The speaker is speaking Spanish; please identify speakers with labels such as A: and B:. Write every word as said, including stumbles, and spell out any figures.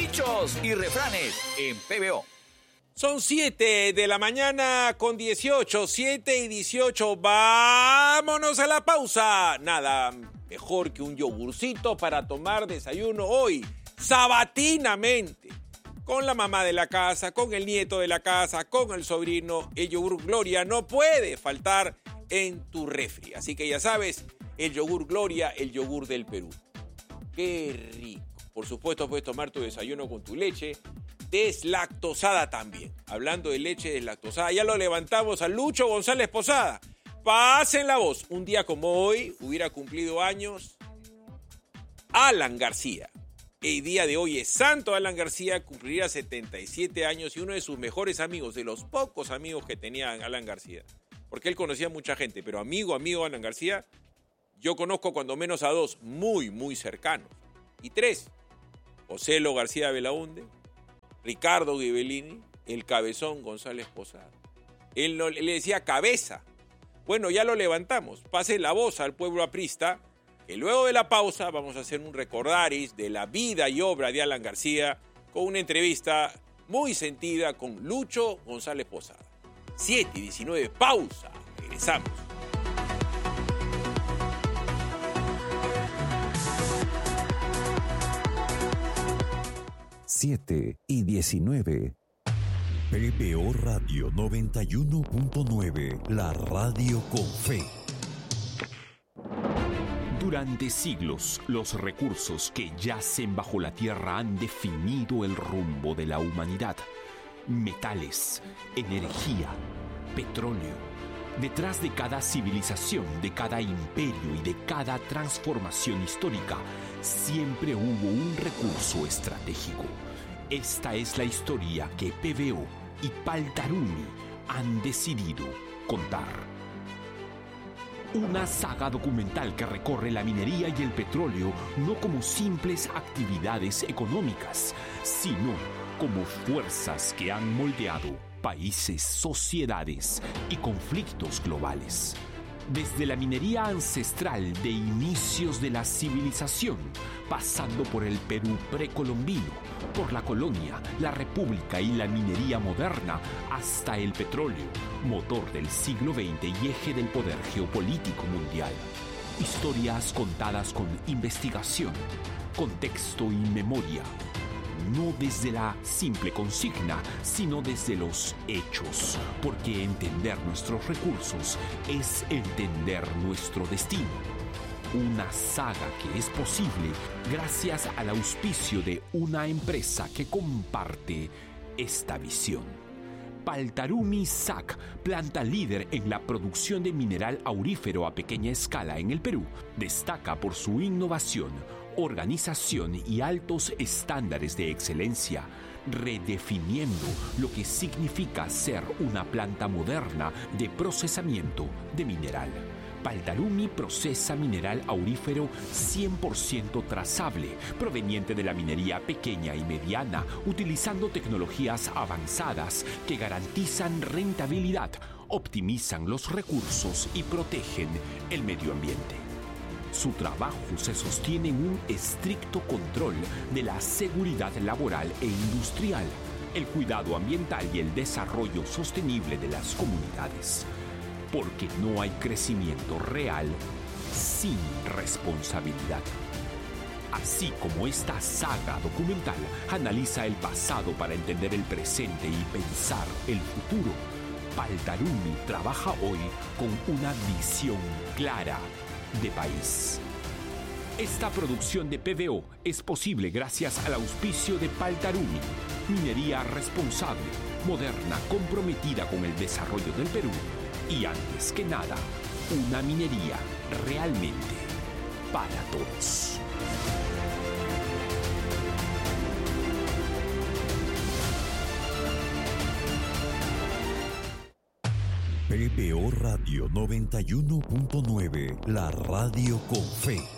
A: Dichos y refranes en P B O.
B: Son siete de la mañana con dieciocho, siete y dieciocho. Vámonos a la pausa. Nada mejor que un yogurcito para tomar desayuno hoy, sabatinamente. Con la mamá de la casa, con el nieto de la casa, con el sobrino. El yogur Gloria no puede faltar en tu refri. Así que ya sabes, el yogur Gloria, el yogur del Perú. ¡Qué rico! Por supuesto, puedes tomar tu desayuno con tu leche deslactosada también. Hablando de leche deslactosada, ya lo levantamos a Lucho González Posada. Pasen la voz. Un día como hoy hubiera cumplido años Alan García. El día de hoy es santo. Alan García cumpliría setenta y siete años y uno de sus mejores amigos, de los pocos amigos que tenía Alan García, porque él conocía a mucha gente, pero amigo, amigo Alan García, yo conozco cuando menos a dos muy, muy cercanos. Y tres, Joselo García Belaúnde, Ricardo Ghibellini, el Cabezón González Posada. Él, no, él le decía cabeza. Bueno, ya lo levantamos. Pase la voz al pueblo aprista, que luego de la pausa vamos a hacer un recordaris de la vida y obra de Alan García con una entrevista muy sentida con Lucho González Posada. siete y diecinueve, pausa. Regresamos.
C: siete y diecinueve. P B O Radio noventa y uno punto nueve, la radio con fe.
D: Durante siglos, los recursos que yacen bajo la tierra han definido el rumbo de la humanidad. Metales, energía, petróleo. Detrás de cada civilización, de cada imperio y de cada transformación histórica, siempre hubo un recurso estratégico. Esta es la historia que P B O y Paltarumi han decidido contar. Una saga documental que recorre la minería y el petróleo no como simples actividades económicas, sino como fuerzas que han moldeado países, sociedades y conflictos globales. Desde la minería ancestral de inicios de la civilización, pasando por el Perú precolombino, por la colonia, la república y la minería moderna, hasta el petróleo, motor del siglo veinte y eje del poder geopolítico mundial. Historias contadas con investigación, contexto y memoria. No desde la simple consigna, sino desde los hechos, porque entender nuestros recursos es entender nuestro destino. Una saga que es posible gracias al auspicio de una empresa que comparte esta visión. Paltarumi S A C, planta líder en la producción de mineral aurífero a pequeña escala en el Perú, destaca por su innovación, organización y altos estándares de excelencia, redefiniendo lo que significa ser una planta moderna de procesamiento de mineral. Paltarumi procesa mineral aurífero cien por ciento trazable, proveniente de la minería pequeña y mediana, utilizando tecnologías avanzadas que garantizan rentabilidad, optimizan los recursos y protegen el medio ambiente. Su trabajo se sostiene en un estricto control de la seguridad laboral e industrial, el cuidado ambiental y el desarrollo sostenible de las comunidades. Porque no hay crecimiento real sin responsabilidad. Así como esta saga documental analiza el pasado para entender el presente y pensar el futuro, Paltarumi trabaja hoy con una visión clara de país. Esta producción de P B O es posible gracias al auspicio de Paltarumi, minería responsable, moderna, comprometida con el desarrollo del Perú y, antes que nada, una minería realmente para todos.
C: P B O Radio noventa y uno punto nueve, la radio con fe.